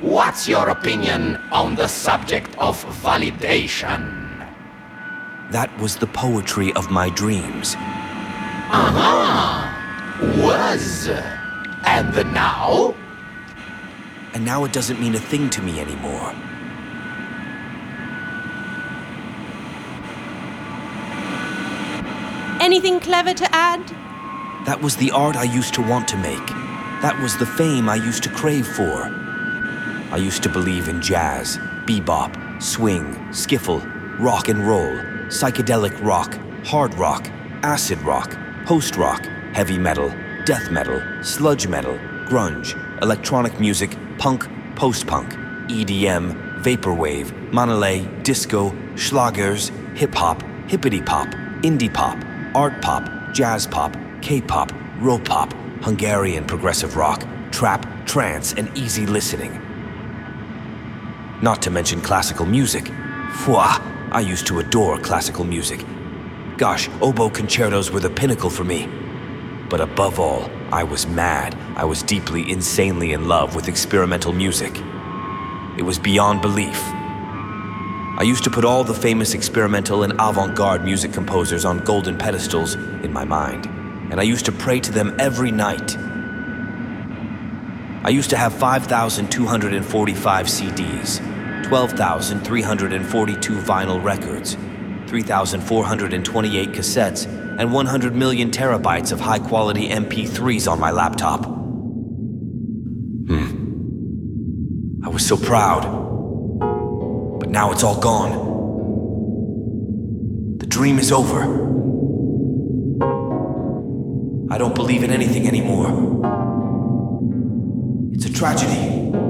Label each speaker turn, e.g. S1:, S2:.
S1: What's your opinion on the subject of validation?
S2: That was the poetry of my dreams.
S1: Was. And the now?
S2: And now it doesn't mean a thing to me anymore.
S3: Anything clever to add?
S2: That was the art I used to want to make. That was the fame I used to crave for. I used to believe in jazz, bebop, swing, skiffle, rock and roll, psychedelic rock, hard rock, acid rock, post-rock, heavy metal, death metal, sludge metal, grunge, electronic music, punk, post-punk, EDM, vaporwave, manole, disco, schlagers, hip-hop, hippity-pop, indie-pop, art pop, jazz pop, K-pop, Ro-pop, Hungarian progressive rock, trap, trance, and easy listening. Not to mention classical music. Fwah! I used to adore classical music. Gosh, oboe concertos were the pinnacle for me. But above all, I was mad. I was deeply, insanely in love with experimental music. It was beyond belief. I used to put all the famous experimental and avant-garde music composers on golden pedestals in my mind, and I used to pray to them every night. I used to have 5,245 CDs, 12,342 vinyl records, 3,428 cassettes, and 100 million terabytes of high-quality MP3s on my laptop. I was so proud. But now it's all gone. The dream is over. I don't believe in anything anymore. It's a tragedy.